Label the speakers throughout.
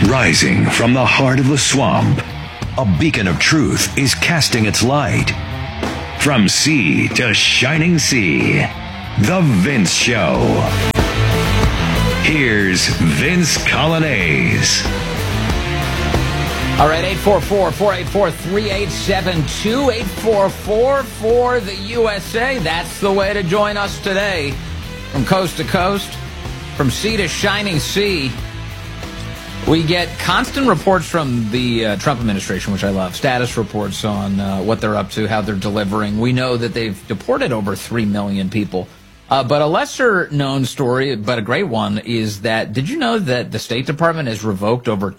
Speaker 1: Rising from the heart of the swamp, a beacon of truth is casting its light. From sea to shining sea, The Vince Show. Here's Vince Coglianese.
Speaker 2: All right, 844-484-3872, 844 for the USA. That's the way to join us today. From coast to coast, from sea to shining sea. We get constant reports from the Trump administration, which I love, status reports on what they're up to, how they're delivering. We know that they've deported over 3 million people. But a lesser-known story, but a great one, is that, did you know that the State Department has revoked over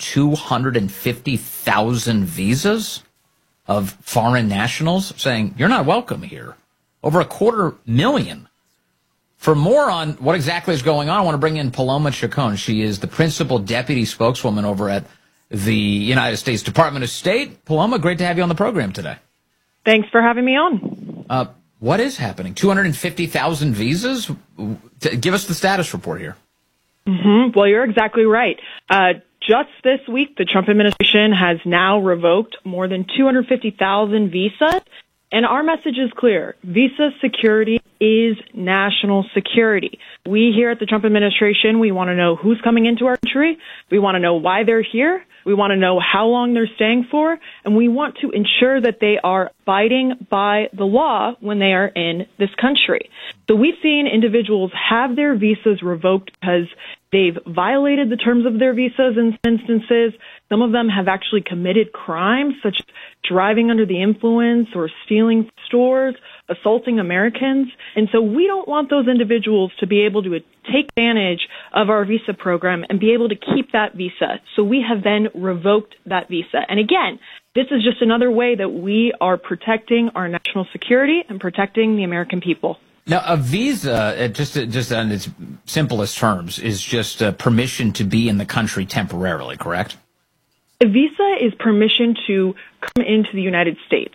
Speaker 2: 250,000 visas of foreign nationals, saying, you're not welcome here? Over 250,000. For more on what exactly is going on, I want to bring in Paloma Chacon. She is the principal deputy spokeswoman over at the United States Department of State. Paloma, great to have you on the program today.
Speaker 3: Thanks for having me on.
Speaker 2: What is happening? 250,000 visas? Give us the status report here.
Speaker 3: Well, you're exactly right. Just this week, the Trump administration has now revoked more than 250,000 visas. And our message is clear. Visa security is national security. We here at the Trump administration, we want to know who's coming into our country. We want to know why they're here. We want to know how long they're staying for. And we want to ensure that they are abiding by the law when they are in this country. So we've seen individuals have their visas revoked because they've violated the terms of their visas in some instances. Some of them have actually committed crimes such as driving under the influence or stealing stores, assaulting Americans. And so we don't want those individuals to be able to take advantage of our visa program and be able to keep that visa. So we have then revoked that visa. And again, this is just another way that we are protecting our national security and protecting the American people.
Speaker 2: Now, a visa, just on its simplest terms, is just permission to be in the country temporarily, correct?
Speaker 3: A visa is permission to come into the United States.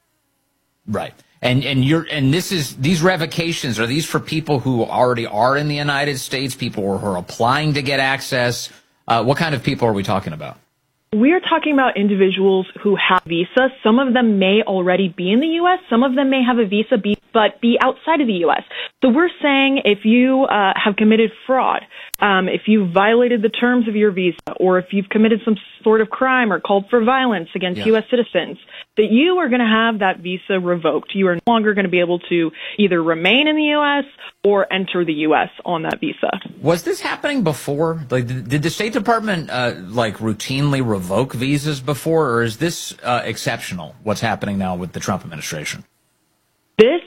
Speaker 2: Right. And these revocations, are these for people who already are in the United States, people who are applying to get access? What kind of people are we talking about?
Speaker 3: We are talking about individuals who have visas. Some of them may already be in the U.S. Some of them may have a visa but be outside of the U.S. So we're saying if you have committed fraud, if you violated the terms of your visa, or if you've committed some sort of crime or called for violence against U.S. citizens, that you are going to have that visa revoked. You are no longer going to be able to either remain in the U.S. or enter the U.S. on that visa.
Speaker 2: Was this happening before? Like, did the State Department routinely revoke visas before, or is this exceptional, what's happening now with the Trump administration?
Speaker 3: This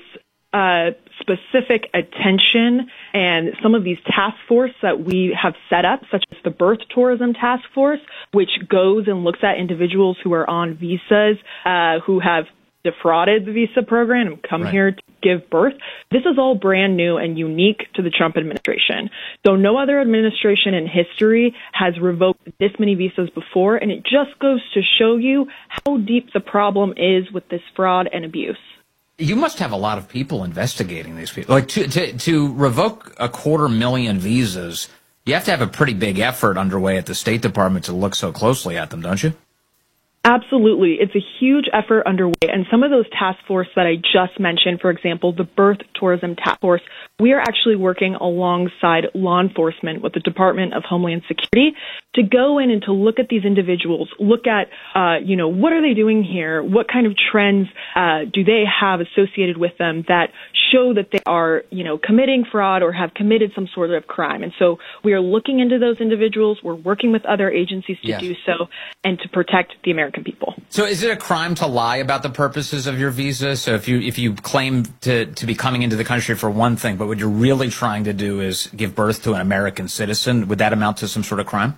Speaker 3: specific attention and some of these task force that we have set up, such as the Birth Tourism Task Force, which goes and looks at individuals who are on visas, who have defrauded the visa program and come here to give birth. This is all brand new and unique to the Trump administration. So no other administration in history has revoked this many visas before, and it just goes to show you how deep the problem is with this fraud and abuse.
Speaker 2: You must have a lot of people investigating these people. Like to revoke 250,000 visas, you have to have a pretty big effort underway at the State Department to look so closely at them, don't you?
Speaker 3: Absolutely. It's a huge effort underway. And some of those task force that I just mentioned, for example, the Birth Tourism Task Force, we are actually working alongside law enforcement with the Department of Homeland Security to go in and to look at these individuals, look at, what are they doing here? What kind of trends do they have associated with them that show that they are, committing fraud or have committed some sort of crime? And so we are looking into those individuals. We're working with other agencies to do so and to protect the American people.
Speaker 2: So is it a crime to lie about the purposes of your visa? So if you claim to be coming into the country for one thing, but what you're really trying to do is give birth to an American citizen, would that amount to some sort of crime?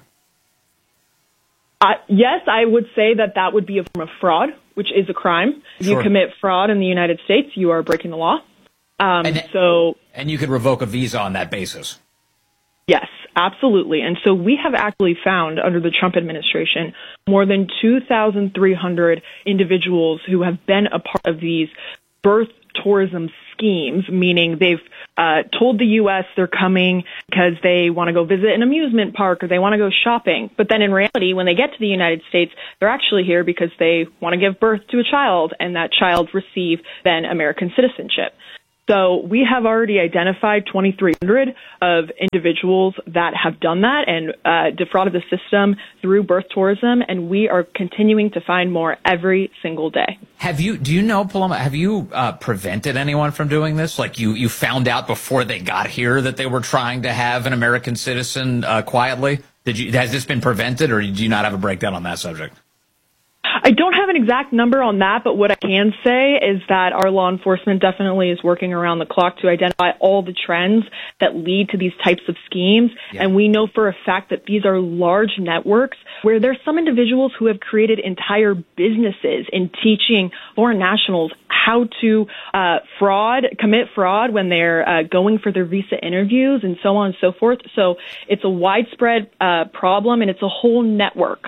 Speaker 3: Yes, I would say that would be a form of fraud, which is a crime. If you commit fraud in the United States, you are breaking the law.
Speaker 2: And you could revoke a visa on that basis.
Speaker 3: Yes, absolutely. And so we have actually found under the Trump administration more than 2,300 individuals who have been a part of these birth tourism schemes, meaning they've told the U.S. they're coming because they want to go visit an amusement park or they want to go shopping. But then in reality, when they get to the United States, they're actually here because they want to give birth to a child, and that child receive then American citizenship. So we have already identified 2,300 of individuals that have done that and defrauded the system through birth tourism, and we are continuing to find more every single day.
Speaker 2: Do you know, Paloma, have you prevented anyone from doing this? Like you found out before they got here that they were trying to have an American citizen quietly? Has this been prevented, or do you not have a breakdown on that subject?
Speaker 3: I don't have an exact number on that, but what I can say is that our law enforcement definitely is working around the clock to identify all the trends that lead to these types of schemes. Yeah. And we know for a fact that these are large networks where there's some individuals who have created entire businesses in teaching foreign nationals how to commit fraud when they're going for their visa interviews and so on and so forth. So it's a widespread problem, and it's a whole network.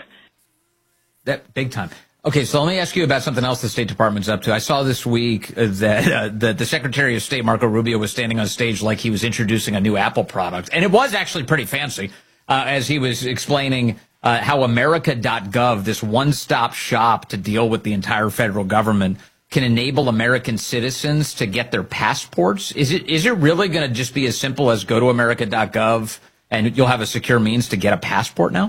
Speaker 2: That big time. Okay, so let me ask you about something else the State Department's up to. I saw this week that the Secretary of State, Marco Rubio, was standing on stage like he was introducing a new Apple product. And it was actually pretty fancy, as he was explaining how America.gov, this one-stop shop to deal with the entire federal government, can enable American citizens to get their passports. Is it really going to just be as simple as go to America.gov and you'll have a secure means to get a passport now?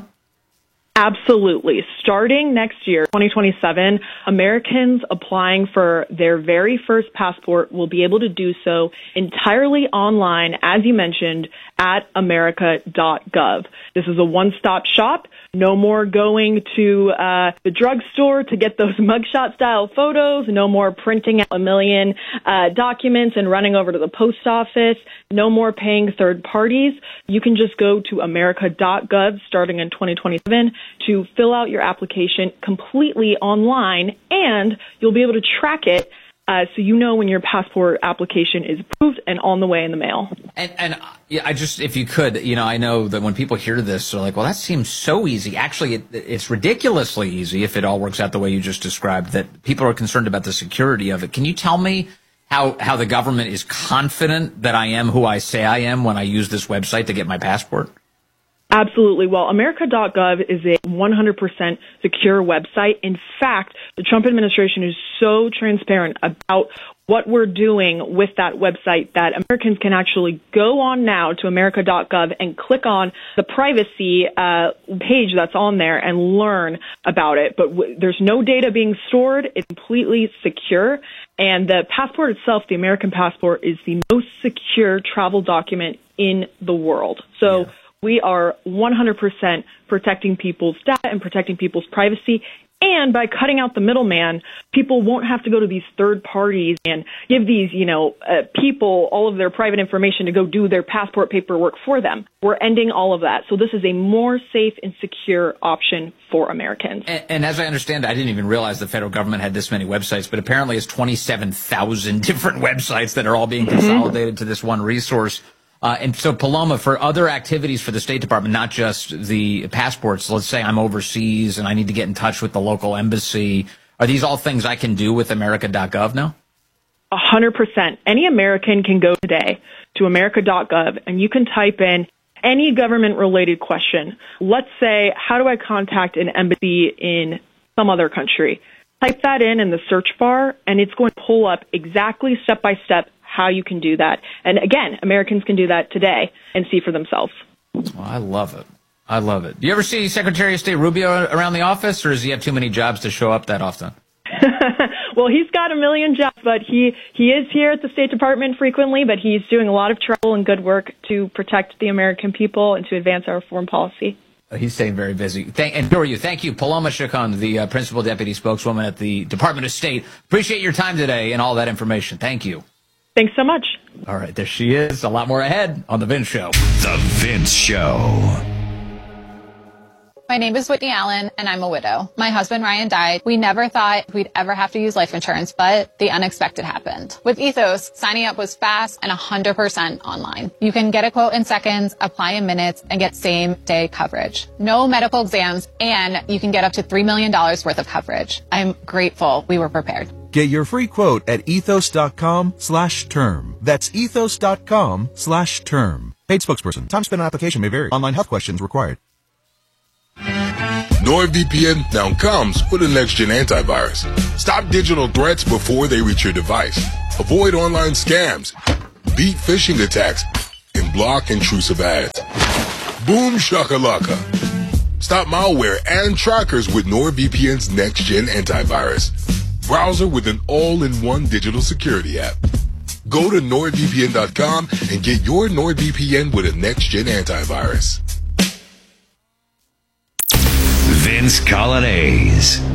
Speaker 3: Absolutely. Starting next year, 2027, Americans applying for their very first passport will be able to do so entirely online, as you mentioned, at America.gov. This is a one-stop shop. No more going to the drugstore to get those mugshot-style photos. No more printing out a million documents and running over to the post office. No more paying third parties. You can just go to America.gov starting in 2027 to fill out your application completely online, and you'll be able to track it so you know when your passport application is approved and on the way in the mail.
Speaker 2: And yeah, if you could, I know that when people hear this, they're like, well, that seems so easy. Actually, it's ridiculously easy if it all works out the way you just described, that people are concerned about the security of it. Can you tell me how the government is confident that I am who I say I am when I use this website to get my passport?
Speaker 3: Absolutely. Well, America.gov is a 100% secure website. In fact, the Trump administration is so transparent about what we're doing with that website that Americans can actually go on now to America.gov and click on the privacy page that's on there and learn about it. But there's no data being stored. It's completely secure. And the passport itself, the American passport, is the most secure travel document in the world. So yeah. We are 100% protecting people's data and protecting people's privacy. And by cutting out the middleman, people won't have to go to these third parties and give these, people all of their private information to go do their passport paperwork for them. We're ending all of that. So this is a more safe and secure option for Americans.
Speaker 2: And as I understand, I didn't even realize the federal government had this many websites, but apparently it's 27,000 different websites that are all being consolidated to this one resource. And so, Paloma, for other activities for the State Department, not just the passports, let's say I'm overseas and I need to get in touch with the local embassy, are these all things I can do with America.gov now?
Speaker 3: 100%. Any American can go today to America.gov and you can type in any government-related question. Let's say, how do I contact an embassy in some other country? Type that in the search bar, and it's going to pull up exactly step-by-step how you can do that. And again, Americans can do that today and see for themselves.
Speaker 2: Well, I love it. I love it. Do you ever see Secretary of State Rubio around the office, or does he have too many jobs to show up that often?
Speaker 3: Well, he's got a million jobs, but he is here at the State Department frequently, but he's doing a lot of travel and good work to protect the American people and to advance our foreign policy.
Speaker 2: He's staying very busy. And who are you? Thank you, Paloma Chacon, the Principal Deputy Spokeswoman at the Department of State. Appreciate your time today and all that information. Thank you.
Speaker 3: Thanks so much.
Speaker 2: All right, there she is. A lot more ahead on The Vince Show.
Speaker 1: The Vince Show.
Speaker 4: My name is Whitney Allen, and I'm a widow. My husband, Ryan, died. We never thought we'd ever have to use life insurance, but the unexpected happened. With Ethos, signing up was fast and 100% online. You can get a quote in seconds, apply in minutes, and get same-day coverage. No medical exams, and you can get up to $3 million worth of coverage. I'm grateful we were prepared.
Speaker 5: Get your free quote at ethos.com/term. That's ethos.com/term. Paid spokesperson. Time spent on application may vary. Online health questions required.
Speaker 6: NordVPN now comes with a next-gen antivirus. Stop digital threats before they reach your device. Avoid online scams, beat phishing attacks, and block intrusive ads. Boom shakalaka. Stop malware and trackers with NordVPN's next-gen antivirus. Browser with an all-in-one digital security app. Go to NordVPN.com and get your NordVPN with a next-gen antivirus.
Speaker 1: Vince Coglianese.